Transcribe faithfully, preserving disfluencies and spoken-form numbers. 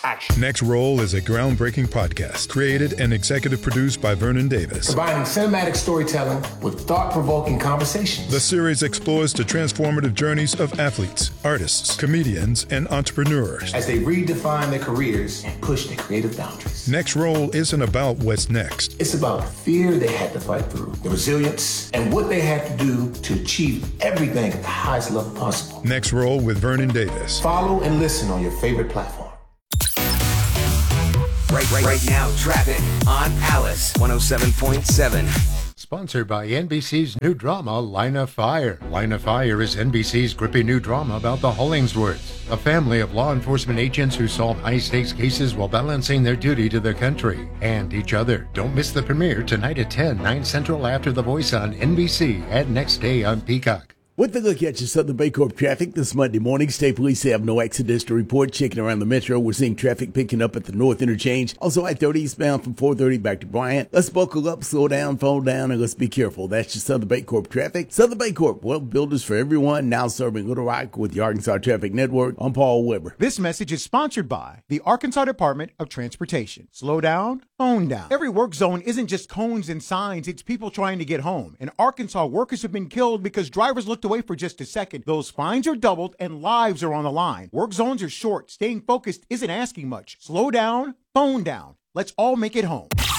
action. Next Roll is a groundbreaking podcast created and executive produced by Vernon Davis. Combining cinematic storytelling with thought-provoking conversations. The series explores the transformative journeys of athletes, artists, comedians, and entrepreneurs as they redefine their careers and push their creative boundaries. Next Roll isn't about what's next. It's about the fear they had to fight through, the resilience, and what they had to do to achieve everything at the highest level possible. Next Roll with Vernon Davis. Follow and listen on your favorite platform. Right, right, right now, traffic on Alice one oh seven point seven. Sponsored by N B C's new drama, Line of Fire. Line of Fire is N B C's gripping new drama about the Hollingsworths, a family of law enforcement agents who solve high-stakes cases while balancing their duty to their country and each other. Don't miss the premiere tonight at ten, nine Central after The Voice on N B C and next day on Peacock. With a look at your Southern Baycorp traffic this Monday morning, state police have no accidents to report. Checking around the metro, we're seeing traffic picking up at the North Interchange. Also I thirty eastbound from four thirty back to Bryant. Let's buckle up, slow down, fall down, and let's be careful. That's your Southern Baycorp traffic. Southern Baycorp, well, builders for everyone, now serving Little Rock with the Arkansas Traffic Network. I'm Paul Weber. This message is sponsored by the Arkansas Department of Transportation. Slow down, phone down. Every work zone isn't just cones and signs, it's people trying to get home. In Arkansas, workers have been killed because drivers looked away for just a second. Those fines are doubled and lives are on the line. Work zones are short. Staying focused isn't asking much. Slow down, phone down. Let's all make it home.